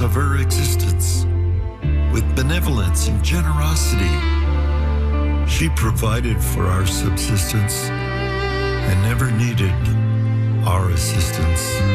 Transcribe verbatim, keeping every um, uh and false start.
of her existence. With benevolence and generosity, she provided for our subsistence and never needed our assistance.